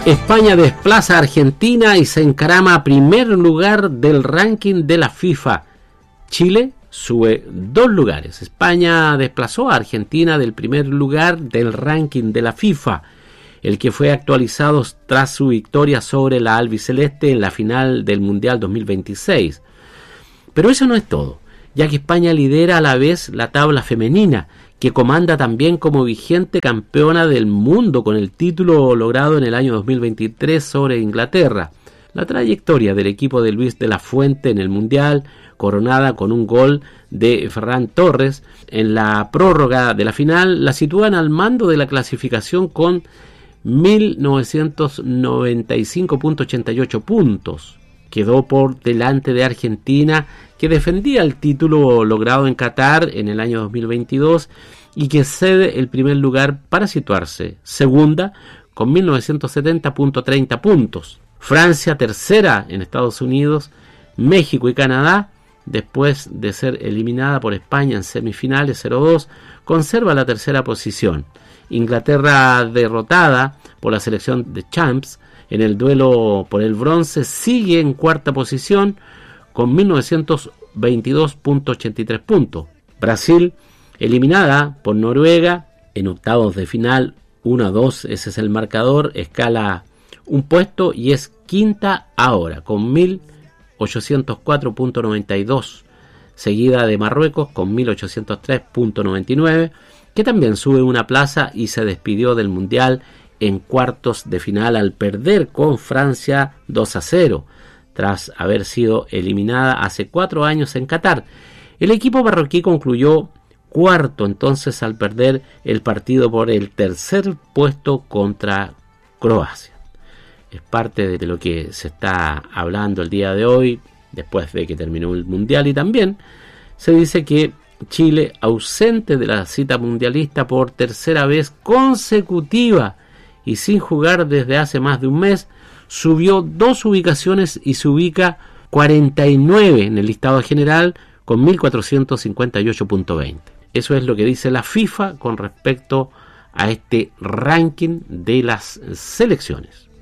España desplaza a Argentina y se encarama a primer lugar del ranking de la FIFA. Chile sube 2 lugares. España desplazó a Argentina del primer lugar del ranking de la FIFA, el que fue actualizado tras su victoria sobre la albiceleste en la final del Mundial 2026. Pero eso no es todo, ya que España lidera a la vez la tabla femenina, que comanda también como vigente campeona del mundo con el título logrado en el año 2023 sobre Inglaterra. La trayectoria del equipo de Luis de la Fuente en el Mundial, coronada con un gol de Ferran Torres en la prórroga de la final, la sitúan al mando de la clasificación con 1.995.88 puntos. Quedó por delante de Argentina, que defendía el título logrado en Qatar en el año 2022 y que cede el primer lugar para situarse segunda con 1.970.30 puntos. Francia tercera en Estados Unidos, México y Canadá, después de ser eliminada por España en semifinales 0-2, conserva la tercera posición. Inglaterra, derrotada por la selección de Champs en el duelo por el bronce, sigue en cuarta posición con 1922.83 puntos. Brasil, eliminada por Noruega en octavos de final 1-2, ese es el marcador, escala un puesto y es quinta ahora con 1804.92, seguida de Marruecos con 1803.99, que también sube una plaza y se despidió del Mundial en cuartos de final al perder con Francia 2-0, tras haber sido eliminada hace 4 años en Qatar. El equipo marroquí concluyó cuarto entonces al perder el partido por el tercer puesto contra Croacia. Es parte de lo que se está hablando el día de hoy, después de que terminó el Mundial, y también se dice que Chile, ausente de la cita mundialista por tercera vez consecutiva y sin jugar desde hace más de un mes, subió 2 ubicaciones y se ubica 49 en el listado general con 1458.20. Eso es lo que dice la FIFA con respecto a este ranking de las selecciones.